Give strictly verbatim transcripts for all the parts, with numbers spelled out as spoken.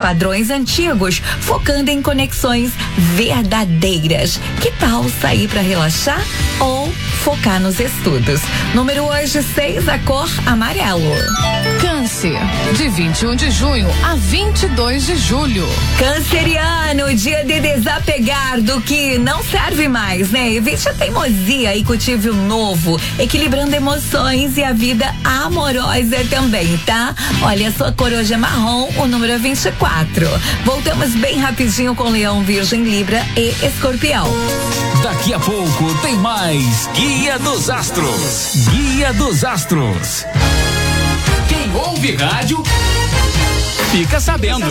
padrões antigos, focando em conexões verdadeiras. Que tal sair para relaxar ou focar nos estudos? Número hoje seis, a cor amarelo. Câncer, de vinte e um de junho a vinte e dois de julho. Canceriano, dia de desapegar do que não serve mais, né? Evite a teimosia e cultive o novo, equilibrando emoções e a vida amorosa também, tá? Olha, a sua cor hoje é marrom, o número é vinte e quatro. Voltamos bem rapidinho com Leão, Virgem, Libra e Escorpião. Daqui a pouco tem mais Guia dos Astros. Guia dos Astros. Quem ouve rádio fica sabendo.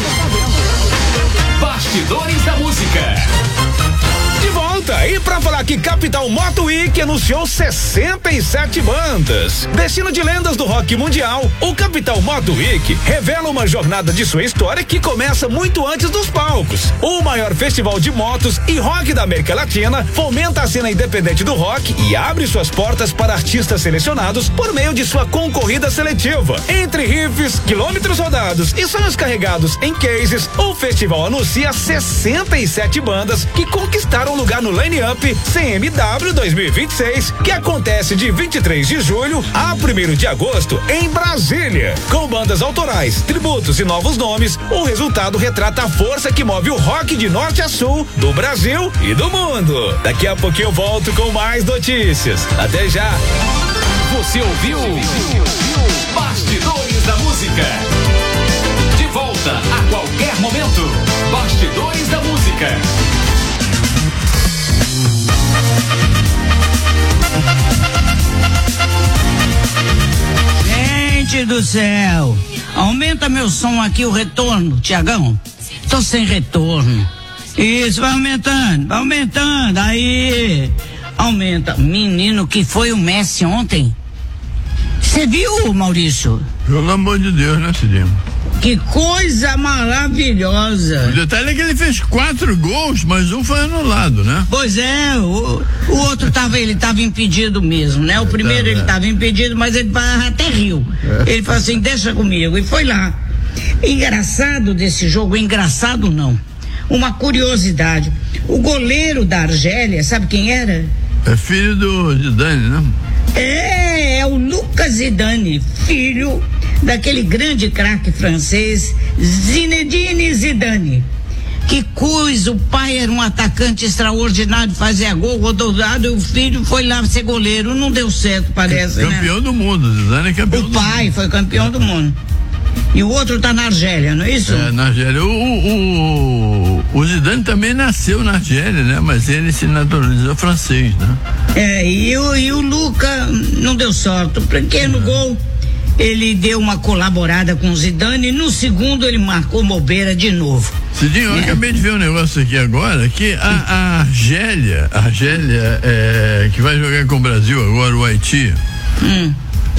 Bastidores da música. De volta, e pra falar que Capital Moto Week anunciou sessenta e sete bandas. Destino de lendas do rock mundial, o Capital Moto Week revela uma jornada de sua história que começa muito antes dos palcos. O maior festival de motos e rock da América Latina fomenta a cena independente do rock e abre suas portas para artistas selecionados por meio de sua concorrida seletiva. Entre riffs, quilômetros rodados e sonhos carregados em cases, o festival anuncia sessenta e sete bandas que conquistaram lugar no line-up C M W dois mil e vinte e seis, que acontece de vinte e três de julho a primeiro de agosto em Brasília. Com bandas autorais, tributos e novos nomes, o resultado retrata a força que move o rock de norte a sul, do Brasil e do mundo. Daqui a pouquinho eu volto com mais notícias. Até já. Você ouviu? Bastidores da Música. De volta a qualquer momento. Bastidores da Música. Gente do céu, aumenta meu som aqui, o retorno, Tiagão. Tô sem retorno. Isso, vai aumentando, vai aumentando, aí. Aumenta. Menino, que foi o Messi ontem? Você viu, Maurício? Pelo amor de Deus, né, Cidinho? Que coisa maravilhosa. O detalhe é que ele fez quatro gols, mas um foi anulado, né? Pois é, o, o outro tava, ele tava impedido mesmo, né? O primeiro é, ele tava impedido, mas ele até riu. É. Ele falou assim, deixa comigo, e foi lá. Engraçado desse jogo, engraçado não, uma curiosidade, o goleiro da Argélia, sabe quem era? É filho do Zidane, né? É, é o Lucas Zidane, filho daquele grande craque francês Zinedine Zidane. Que coisa, o pai era um atacante extraordinário, fazia gol, rodado, e o filho foi lá ser goleiro, não deu certo, parece, é, campeão né? do mundo, Zidane é campeão o do pai mundo. foi campeão é. do mundo. E o outro tá na Argélia, não é isso? É, na Argélia. O, o, o Zidane também nasceu na Argélia, né? Mas ele se naturalizou francês, né? É, e o, e o Luca não deu sorte. O pequeno é. gol, ele deu uma colaborada com o Zidane e no segundo ele marcou bobeira de novo. Cidinho, é. eu acabei de ver um negócio aqui agora, que a, a Argélia, a Argélia é, que vai jogar com o Brasil agora, o Haiti, hum.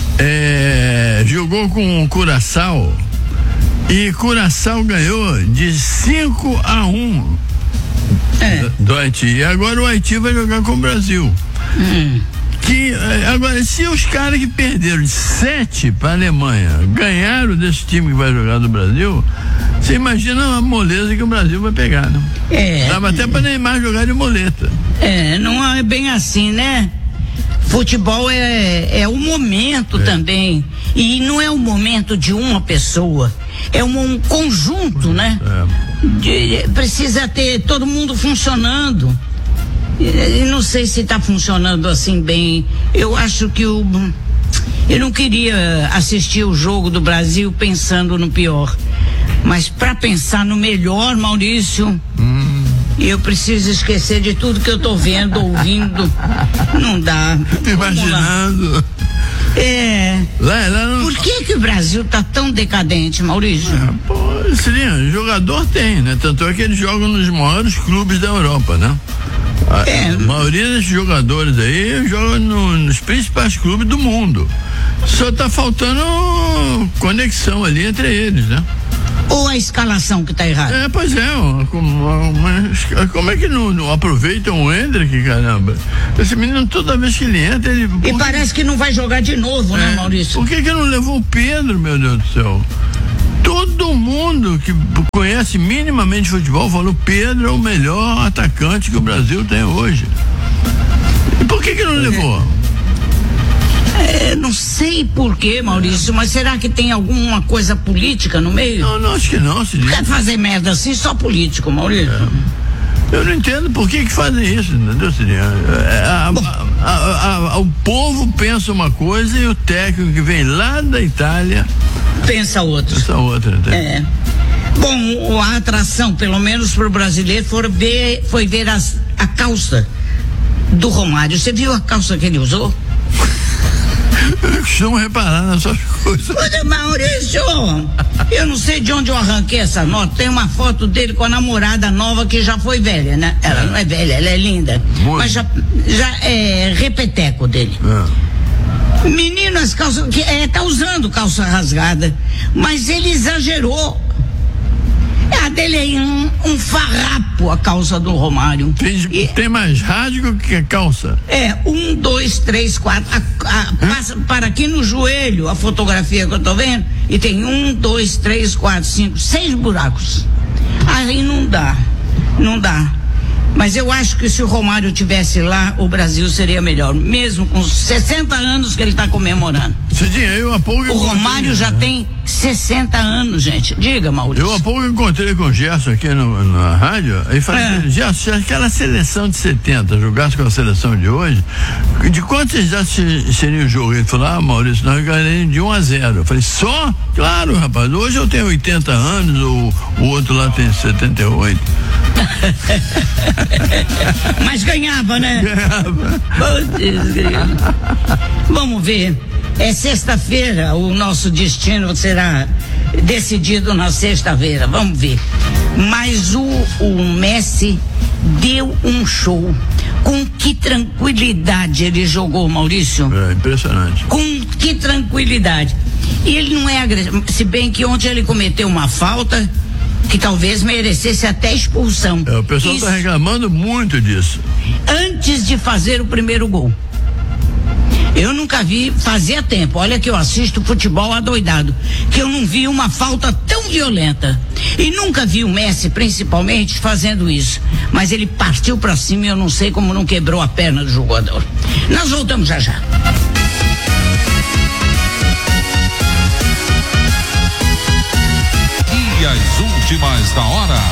É, jogou com o Curaçao e Curaçao ganhou de cinco a um é. do, do Haiti. E agora o Haiti vai jogar com o Brasil. Hum. Que, agora, se os caras que perderam de sete para a Alemanha ganharam desse time que vai jogar do Brasil, você imagina a moleza que o Brasil vai pegar, né? É. Dava até para Neymar jogar de moleta. É, não é bem assim, né? Futebol é, é o momento é. também. E não é o momento de uma pessoa. É um, um conjunto, né? É. De, precisa ter todo mundo funcionando. E não sei se está funcionando assim bem. Eu acho que o. Eu não queria assistir o jogo do Brasil pensando no pior. Mas para pensar no melhor, Maurício. Hum. Eu preciso esquecer de tudo que eu tô vendo, ouvindo. Não dá. Imaginando. É. Lá, lá não... Por que que o Brasil tá tão decadente, Maurício? É, pô, seria, jogador tem, né? Tanto é que eles jogam nos maiores clubes da Europa, né? A, é. a maioria desses jogadores aí jogam no, nos principais clubes do mundo. Só tá faltando conexão ali entre eles, né? Ou a escalação que tá errada? É, pois é, como, como é que não, não aproveitam o Hendrick, caramba? Esse menino, toda vez que ele entra, ele... E parece que não vai jogar de novo, é, né, Maurício? Por que que não levou o Pedro, meu Deus do céu? Todo mundo que conhece minimamente futebol falou: Pedro é o melhor atacante que o Brasil tem hoje. E por que que não levou? É, não sei porquê, Maurício, mas será que tem alguma coisa política no meio? Não, não, acho que não. Se Quer fazer merda assim, só político, Maurício. É. Eu não entendo por que que fazem isso, entendeu, Cidinha? A, a, a, a, o povo pensa uma coisa e o técnico que vem lá da Itália pensa outra. Pensa outra, entendeu? É. Bom, a atração, pelo menos pro brasileiro, foi ver, foi ver as, a calça do Romário. Você viu a calça que ele usou? Eu costumo reparar nas suas coisas. Olha, Maurício, eu não sei de onde eu arranquei essa nota. Tem uma foto dele com a namorada nova que já foi velha, né? Ela é. não é velha, ela é linda. Muito. Mas já, já é repeteco dele. É. Menino, as calças. Que, é, tá usando calça rasgada. Mas ele exagerou. A dele é um, um farrapo, a calça do Romário. Tem, e, tem mais rasgo que a calça. É, um, dois, três, quatro. A, a, passa para aqui no joelho a fotografia que eu tô vendo. E tem um, dois, três, quatro, cinco, seis buracos. Aí não dá. Não dá. Mas eu acho que se o Romário tivesse lá, o Brasil seria melhor, mesmo com os sessenta anos que ele está comemorando. Cidinha, eu há pouco o Romário já tem sessenta anos, gente. Diga, Maurício. Eu há pouco encontrei com o Gerson aqui no, na rádio e falei, é. Gerson, se aquela seleção de setenta jogasse com a seleção de hoje, de quantos já seria o jogo? Ele falou: ah, Maurício, nós ganharemos de um a zero. Eu falei: só? Claro, rapaz, hoje eu tenho oitenta anos, o, o outro lá tem setenta e oito. Mas ganhava, né? Ganhava. Vamos ver. É sexta-feira, o nosso destino será decidido na sexta-feira. Vamos ver. Mas o, o Messi deu um show. Com que tranquilidade ele jogou, Maurício? É impressionante. Com que tranquilidade. E ele não é agressivo. Se bem que ontem ele cometeu uma falta que talvez merecesse até expulsão. É, o pessoal está reclamando muito disso. Antes de fazer o primeiro gol. Eu nunca vi, fazia tempo, olha que eu assisto futebol adoidado, que eu não vi uma falta tão violenta. E nunca vi o Messi, principalmente, fazendo isso. Mas ele partiu pra cima e eu não sei como não quebrou a perna do jogador. Nós voltamos já já. E as últimas da hora.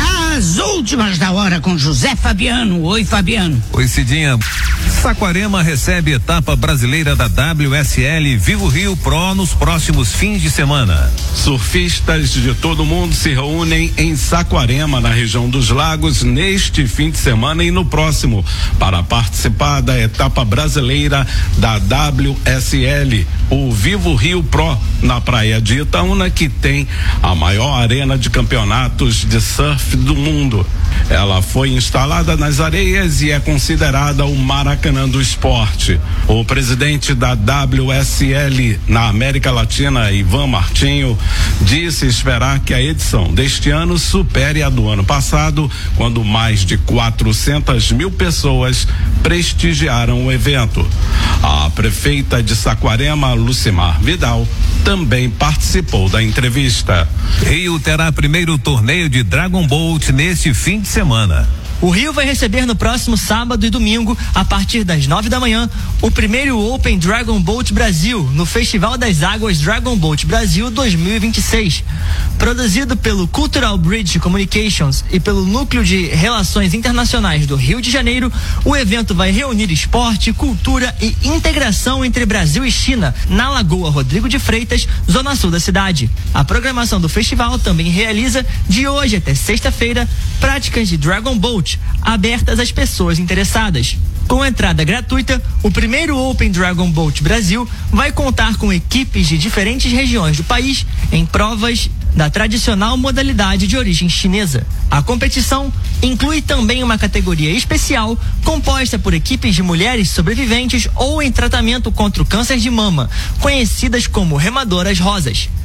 As últimas da hora com José Fabiano. Oi, Fabiano. Oi, Cidinha. Saquarema recebe etapa brasileira da W S L Vivo Rio Pro nos próximos fins de semana. Surfistas de todo mundo se reúnem em Saquarema, na região dos Lagos, neste fim de semana e no próximo, para participar da etapa brasileira da W S L, o Vivo Rio Pro, na praia de Itaúna, que tem a maior arena de campeonatos de surf do mundo. Ela foi instalada nas areias e é considerada o Maracanã do esporte. O presidente da W S L na América Latina, Ivan Martinho, disse esperar que a edição deste ano supere a do ano passado, quando mais de quatrocentas mil pessoas prestigiaram o evento. A prefeita de Saquarema, Lucimar Vidal, também participou da entrevista. Rio terá primeiro torneio de Dragon Boat neste fim de semana. O Rio vai receber no próximo sábado e domingo, a partir das nove da manhã, o primeiro Open Dragon Boat Brasil, no Festival das Águas Dragon Boat Brasil dois mil e vinte e seis. Produzido pelo Cultural Bridge Communications e pelo Núcleo de Relações Internacionais do Rio de Janeiro, o evento vai reunir esporte, cultura e integração entre Brasil e China, na Lagoa Rodrigo de Freitas, zona sul da cidade. A programação do festival também realiza, de hoje até sexta-feira, práticas de Dragon Boat, abertas às pessoas interessadas. Com entrada gratuita, o primeiro Open Dragon Boat Brasil vai contar com equipes de diferentes regiões do país em provas da tradicional modalidade de origem chinesa. A competição inclui também uma categoria especial composta por equipes de mulheres sobreviventes ou em tratamento contra o câncer de mama, conhecidas como remadoras rosas.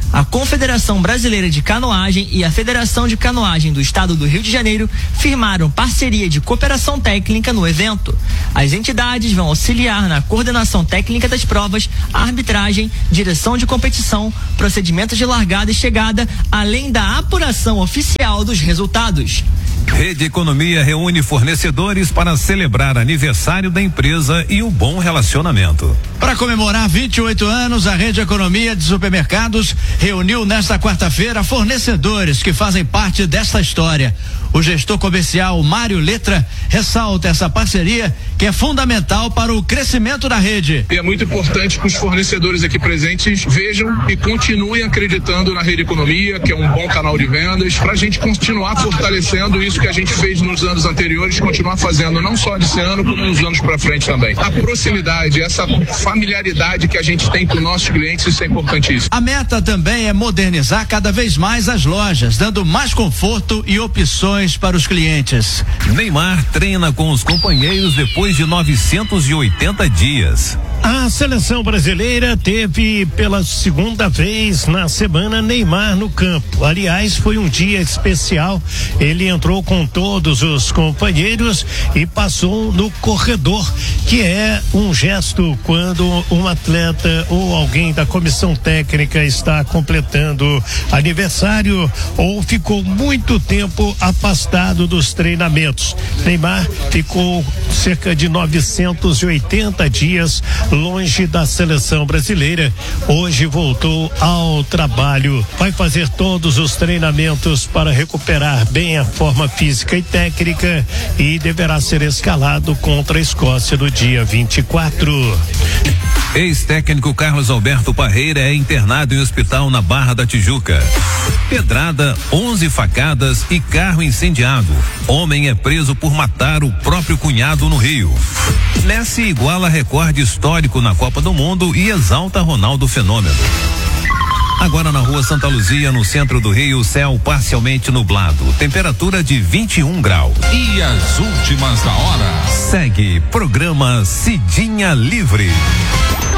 A Confederação Brasileira de Canoagem e a Federação de Canoagem do Estado do Rio de Janeiro firmaram parceria de cooperação técnica no evento. As entidades vão auxiliar na coordenação técnica das provas, arbitragem, direção de competição, procedimentos de largada e chegada, além da apuração oficial dos resultados. Rede Economia reúne fornecedores para celebrar aniversário da empresa e o bom relacionamento. Para comemorar vinte e oito anos, a Rede Economia de Supermercados reuniu nesta quarta-feira fornecedores que fazem parte desta história. O gestor comercial Mário Letra ressalta essa parceria que é fundamental para o crescimento da rede. E é muito importante que os fornecedores aqui presentes vejam e continuem acreditando na Rede Economia, que é um bom canal de vendas, para a gente continuar fortalecendo isso que a gente fez nos anos anteriores, continuar fazendo não só desse ano, como nos anos para frente também. A proximidade, essa familiaridade que a gente tem com nossos clientes, isso é importantíssimo. A meta também é modernizar cada vez mais as lojas, dando mais conforto e opções para os clientes. Neymar treina com os companheiros depois de novecentos e oitenta dias. A seleção brasileira teve pela segunda vez na semana Neymar no campo. Aliás, foi um dia especial. Ele entrou com todos os companheiros e passou no corredor, que é um gesto quando um atleta ou alguém da comissão técnica está completando aniversário ou ficou muito tempo afastado dos treinamentos. Neymar ficou cerca de novecentos e oitenta dias longe da seleção brasileira. Hoje voltou ao trabalho. Vai fazer todos os treinamentos para recuperar bem a forma física e técnica e deverá ser escalado contra a Escócia no dia vinte e quatro. Ex-técnico Carlos Alberto Parreira é internado em hospital na Barra da Tijuca. Pedrada, onze facadas e carro incendiado. Homem é preso por matar o próprio cunhado no Rio. Messi iguala recorde histórico na Copa do Mundo e exalta Ronaldo Fenômeno. Agora na rua Santa Luzia, no centro do Rio, céu parcialmente nublado, temperatura de vinte e um graus. E as últimas da hora. Segue programa Cidinha Livre.